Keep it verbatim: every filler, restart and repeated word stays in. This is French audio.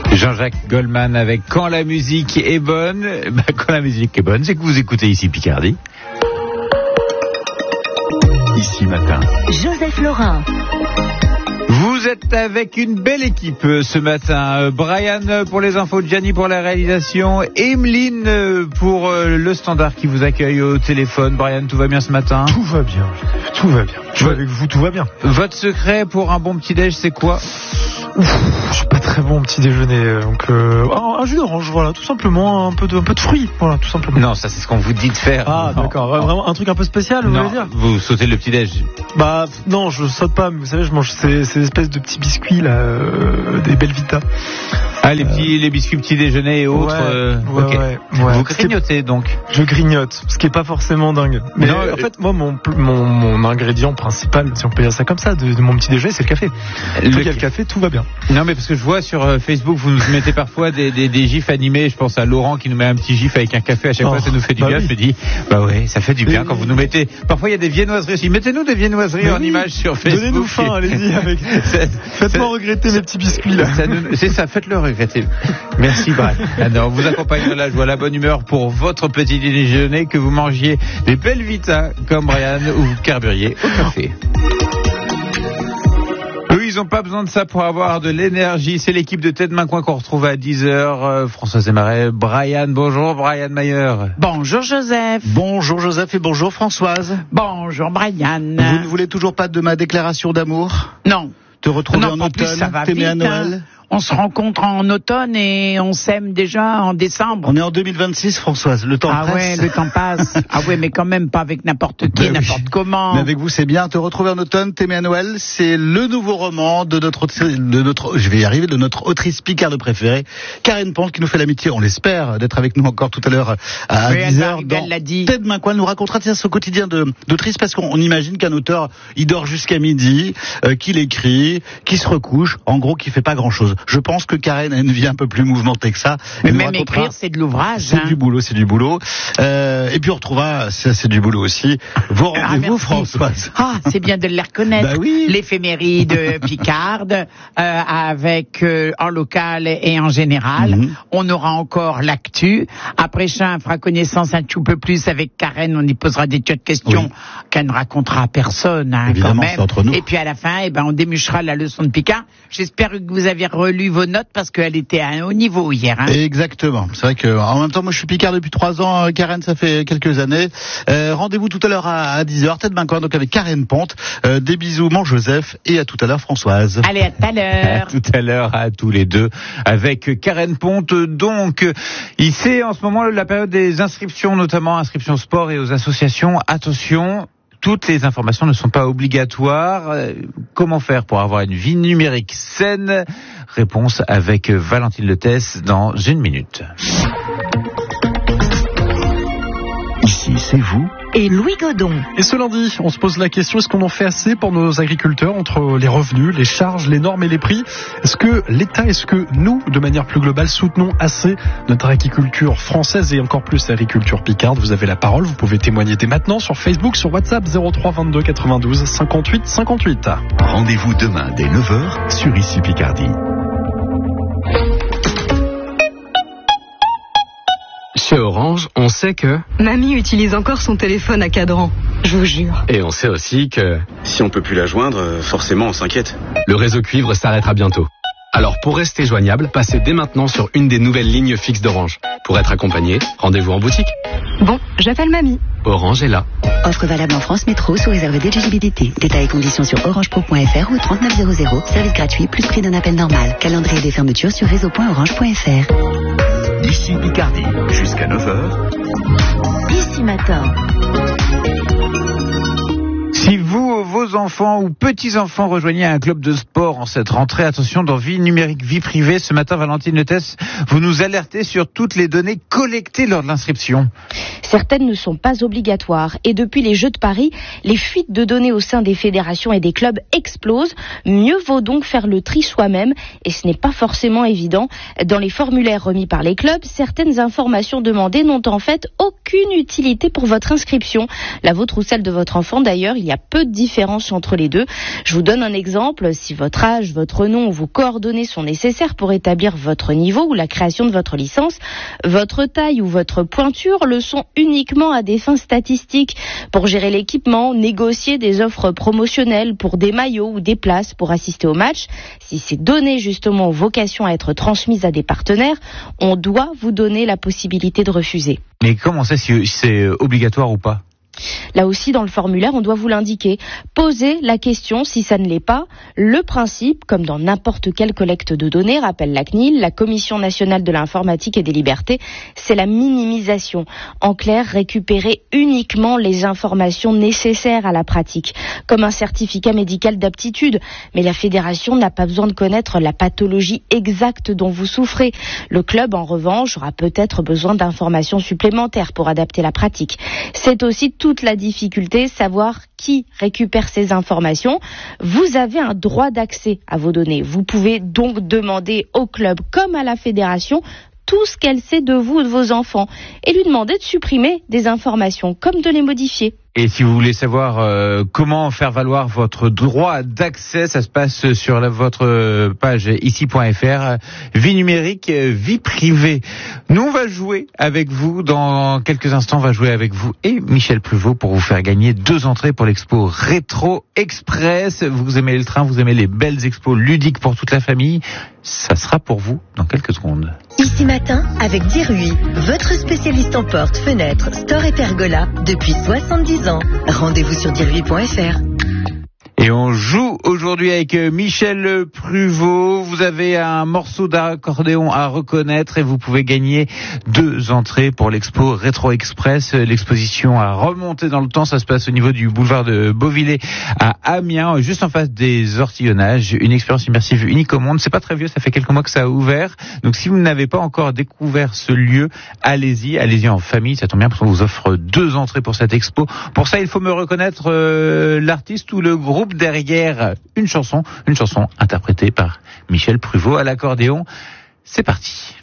Jean-Jacques Goldman avec Quand la musique est bonne. Bah, quand la musique est bonne, c'est que vous écoutez ici Picardie. Ici matin. Joseph Laurin. Vous êtes avec une belle équipe ce matin. Brian pour les infos, Gianni pour la réalisation, Emeline pour le standard qui vous accueille au téléphone. Brian, tout va bien ce matin ? Tout va bien, tout va bien. Je suis avec vous, tout va bien. Votre secret pour un bon petit-déj, c'est quoi ? Ouf, je suis pas très bon au petit déjeuner, donc euh, un, un jus d'orange, voilà, tout simplement, un peu de, un peu de fruits, voilà, tout simplement. Non, ça c'est ce qu'on vous dit de faire. Ah, non. D'accord, ouais, vraiment un truc un peu spécial, vous non, voulez dire ? Vous sautez le petit-déj. Bah non, je saute pas, mais vous savez, je mange ces, ces espèces de petits biscuits là, euh, des Belvita. Ah, les petits, euh... les biscuits petit déjeuner et autres. Ouais, euh, ouais, okay. ouais, ouais. Vous grignotez donc ? Je grignote, ce qui est pas forcément dingue. Mais non, en fait, moi, mon, mon, mon ingrédient principal, si on peut dire ça comme ça, de, de mon petit déjeuner, c'est le café. Le qu'il y a le café, tout va bien. Non, mais parce que je vois sur Facebook, vous nous mettez parfois des, des, des gifs animés. Je pense à Laurent qui nous met un petit gif avec un café. À chaque oh, fois, ça nous fait du bah bien. Oui. Je me dis, bah ouais, ça fait du bien et quand vous nous mettez. Parfois, il y a des viennoiseries aussi. Mettez-nous des viennoiseries mais en oui. image sur Facebook. Donnez-nous faim, allez-y. Avec... Faites-moi regretter mes petits biscuits là. Ça nous... C'est ça, faites-le regretter. Merci, Brad. Alors, on vous accompagne de la joie, la bonne humeur pour votre petit déjeuner, que vous mangiez des Belvita comme Brian ou vous carburiez au café. Eux, ils n'ont pas besoin de ça pour avoir de l'énergie. C'est l'équipe de Tête Main Coin qu'on retrouve à dix heures. Euh, Françoise Desmarais, Brian, bonjour Brian Mayer. Bonjour Joseph. Bonjour Joseph et bonjour Françoise. Bonjour Brian. Vous ne voulez toujours pas de ma déclaration d'amour ? Non. Te retrouver non, en, en automne, plus, ça va t'aimer vite, à Noël hein. On se rencontre en automne et on s'aime déjà en décembre. On est en deux mille vingt-six, Françoise. Le temps ah presse. Ah ouais, le temps passe. ah ouais, mais quand même pas avec n'importe qui, ben n'importe oui. comment. Mais avec vous, c'est bien. Te retrouver en automne, t'aimer à Noël, c'est le nouveau roman de notre, de notre, je vais y arriver, de notre autrice picarde préférée, Karen Pont, qui nous fait l'amitié, on l'espère, d'être avec nous encore tout à l'heure à oui, dix heures. Elle l'a dit. Tête Main Coin nous racontera tiens, son quotidien de, d'autrice, parce qu'on on imagine qu'un auteur, il dort jusqu'à midi, euh, qu'il écrit, qu'il se recouche, en gros, qu'il fait pas grand chose. Je pense que Karen a une vie un peu plus mouvementée que ça. Mais même écrire, c'est de l'ouvrage. C'est hein. du boulot, c'est du boulot. Euh, et puis on retrouvera, ça c'est du boulot aussi, vos ah, rendez-vous, merci. Françoise. Ah, c'est bien de les reconnaître. Bah oui. L'éphéméride picarde, euh, avec euh, en local et en général. Mm-hmm. On aura encore l'actu. Après ça, on fera connaissance un tout peu plus avec Karen. On y posera des tas de questions oui. qu'elle ne racontera à personne, hein, évidemment, quand même. C'est entre nous. Et puis à la fin, eh ben, on démuchera la leçon de Picard. J'espère que vous avez relu vos notes parce qu'elle était à un haut niveau hier. Hein. Exactement. C'est vrai que en même temps, moi je suis Picard depuis trois ans. Karen, ça fait quelques années. Euh, rendez-vous tout à l'heure à, à dix heures. Tête Main Coin, donc avec Karen Pont. Euh, des bisous, mon Joseph. Et à tout à l'heure, Françoise. Allez, à tout à l'heure. À tout à l'heure, à tous les deux. Avec Karen Pont. Donc, il c'est en ce moment la période des inscriptions, notamment inscriptions sport et aux associations. Attention. Toutes les informations ne sont pas obligatoires. Comment faire pour avoir une vie numérique saine ? Réponse avec Valentine Letès dans une minute. Ici, c'est vous et Louis Godon. Et ce lundi, on se pose la question, est-ce qu'on en fait assez pour nos agriculteurs entre les revenus, les charges, les normes et les prix ? Est-ce que l'État, est-ce que nous, de manière plus globale, soutenons assez notre agriculture française et encore plus l'agriculture picarde ? Vous avez la parole, vous pouvez témoigner dès maintenant sur Facebook, sur WhatsApp zéro trois vingt-deux quatre-vingt-douze cinquante-huit cinquante-huit. Rendez-vous demain dès neuf heures sur Ici Picardie. Chez Orange, on sait que... Mamie utilise encore son téléphone à cadran, je vous jure. Et on sait aussi que... Si on peut plus la joindre, forcément on s'inquiète. Le réseau cuivre s'arrêtera bientôt. Alors pour rester joignable, passez dès maintenant sur une des nouvelles lignes fixes d'Orange. Pour être accompagné, rendez-vous en boutique. Bon, j'appelle Mamie. Orange est là. Offre valable en France Métro sous réserve d'éligibilité. Détails et conditions sur orangepro point f r ou trente-neuf zéro zéro. Service gratuit plus prix d'un appel normal. Calendrier des fermetures sur réseau point orange point f r. Ici Picardie, jusqu'à neuf heures. Ici matin. Si vous, vos enfants ou petits-enfants rejoignez un club de sport en cette rentrée, attention, dans vie numérique, vie privée, ce matin, Valentine Letès, vous nous alertez sur toutes les données collectées lors de l'inscription. Certaines ne sont pas obligatoires et depuis les Jeux de Paris, les fuites de données au sein des fédérations et des clubs explosent. Mieux vaut donc faire le tri soi-même et ce n'est pas forcément évident. Dans les formulaires remis par les clubs, certaines informations demandées n'ont en fait aucune utilité pour votre inscription. La vôtre ou celle de votre enfant d'ailleurs, il y a peu de différence différence entre les deux. Je vous donne un exemple. Si votre âge, votre nom ou vos coordonnées sont nécessaires pour établir votre niveau ou la création de votre licence, votre taille ou votre pointure le sont uniquement à des fins statistiques, pour gérer l'équipement, négocier des offres promotionnelles pour des maillots ou des places pour assister au match. Si ces données justement ont vocation à être transmises à des partenaires, on doit vous donner la possibilité de refuser. Mais comment on sait si c'est obligatoire ou pas ? Là aussi, dans le formulaire, on doit vous l'indiquer. Posez la question si ça ne l'est pas. Le principe, comme dans n'importe quelle collecte de données, rappelle la C N I L, la Commission nationale de l'informatique et des libertés, c'est la minimisation. En clair, récupérer uniquement les informations nécessaires à la pratique, comme un certificat médical d'aptitude. Mais la fédération n'a pas besoin de connaître la pathologie exacte dont vous souffrez. Le club, en revanche, aura peut-être besoin d'informations supplémentaires pour adapter la pratique. C'est aussi tout toute la difficulté, savoir qui récupère ces informations. Vous avez un droit d'accès à vos données. Vous pouvez donc demander au club comme à la fédération tout ce qu'elle sait de vous ou de vos enfants et lui demander de supprimer des informations comme de les modifier. Et si vous voulez savoir euh, comment faire valoir votre droit d'accès, ça se passe sur la, votre page ici point f r. Vie numérique, vie privée. Nous, on va jouer avec vous dans quelques instants. On va jouer avec vous et Michel Pruvot pour vous faire gagner deux entrées pour l'expo Rétro Express. Vous aimez le train, vous aimez les belles expos ludiques pour toute la famille. Ça sera pour vous dans quelques secondes. Ici Matin avec Dirui, votre spécialiste en portes, fenêtres, store et pergola depuis soixante-dix ans. Rendez-vous sur dirui point f r. Et on joue aujourd'hui avec Michel Pruvot. Vous avez un morceau d'accordéon à reconnaître et vous pouvez gagner deux entrées pour l'expo Rétro Express. L'exposition a remonté dans le temps. Ça se passe au niveau du boulevard de Beauvillé à Amiens, juste en face des ortillonnages. Une expérience immersive unique au monde. C'est pas très vieux, ça fait quelques mois que ça a ouvert. Donc si vous n'avez pas encore découvert ce lieu, allez-y, allez-y en famille. Ça tombe bien parce qu'on vous offre deux entrées pour cette expo. Pour ça, il faut me reconnaître euh, l'artiste ou le groupe derrière une chanson, une chanson interprétée par Michel Pruvot à l'accordéon. C'est parti.